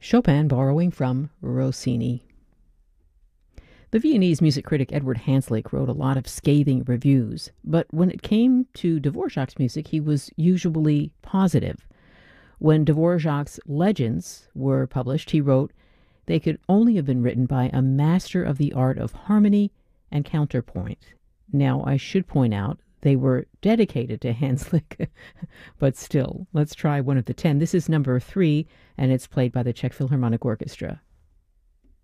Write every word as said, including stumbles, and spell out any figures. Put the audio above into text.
Chopin borrowing from Rossini. The Viennese music critic Edward Hanslick wrote a lot of scathing reviews, but when it came to Dvorak's music, he was usually positive. When Dvorak's Legends were published, he wrote, "They could only have been written by a master of the art of harmony and counterpoint." Now, I should point out they were dedicated to Hanslick, but still, let's try one of the ten. This is number three, and it's played by the Czech Philharmonic Orchestra.